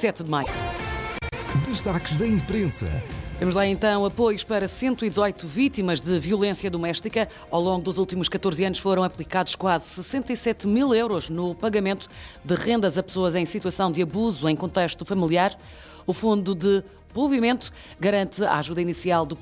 7 de maio. Destaques da imprensa. Temos lá então apoios para 118 vítimas de violência doméstica. Ao longo dos últimos 14 anos foram aplicados quase 67 mil euros no pagamento de rendas a pessoas em situação de abuso em contexto familiar. O Fundo de Desenvolvimento garante a ajuda inicial de